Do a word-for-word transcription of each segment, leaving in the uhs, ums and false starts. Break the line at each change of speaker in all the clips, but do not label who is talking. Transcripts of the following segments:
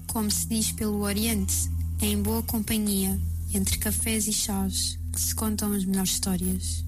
Como se diz pelo Oriente, é em boa companhia, entre cafés e chás, que se contam as melhores histórias.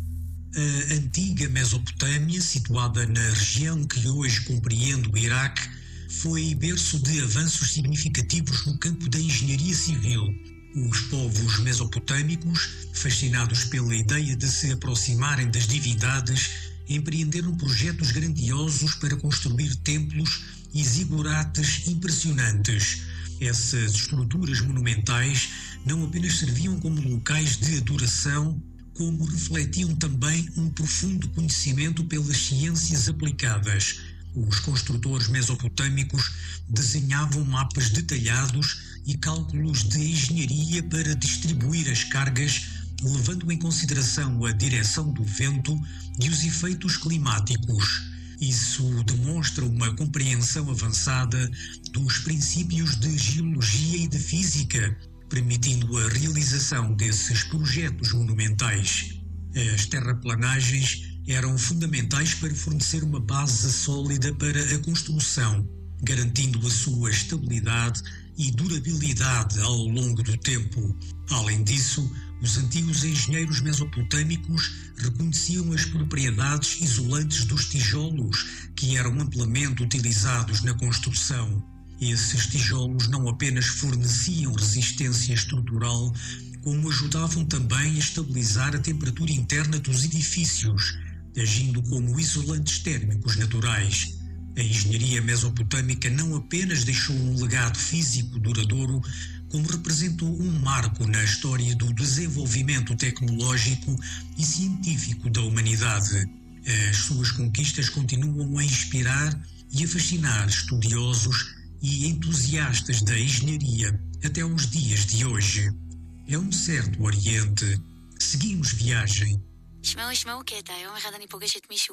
A antiga Mesopotâmia, situada na região que hoje compreende o Iraque, foi berço de avanços significativos no campo da engenharia civil. Os povos mesopotâmicos, fascinados pela ideia de se aproximarem das divindades, empreenderam projetos grandiosos para construir templos e zigurates impressionantes. Essas estruturas monumentais não apenas serviam como locais de adoração, como refletiam também um profundo conhecimento pelas ciências aplicadas. Os construtores mesopotâmicos desenhavam mapas detalhados e cálculos de engenharia para distribuir as cargas, levando em consideração a direção do vento e os efeitos climáticos. Isso demonstra uma compreensão avançada dos princípios de geologia e de física, permitindo a realização desses projetos monumentais. As terraplanagens eram fundamentais para fornecer uma base sólida para a construção, garantindo a sua estabilidade e durabilidade ao longo do tempo. Além disso, os antigos engenheiros mesopotâmicos reconheciam as propriedades isolantes dos tijolos, que eram amplamente utilizados na construção. Esses tijolos não apenas forneciam resistência estrutural, como ajudavam também a estabilizar a temperatura interna dos edifícios, agindo como isolantes térmicos naturais. A engenharia mesopotâmica não apenas deixou um legado físico duradouro, como representou um marco na história do desenvolvimento tecnológico e científico da humanidade. As suas conquistas continuam a inspirar e a fascinar estudiosos e entusiastas da engenharia até os dias de hoje. É um certo Oriente. Seguimos viagem.
שמעו, שמעו קטע, יום אחד אני פוגשת מישהו